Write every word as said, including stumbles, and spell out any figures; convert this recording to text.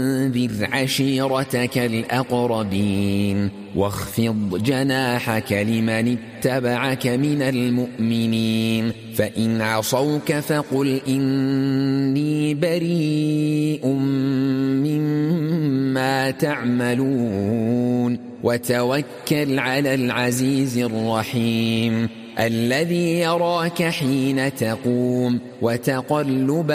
وأنذر عشيرتك الأقربين واخفض جناحك لمن اتبعك من المؤمنين فإن عصوك فقل إني بريء مما تعملون وتوكل على العزيز الرحيم الذي يراك حين تقوم وتقلب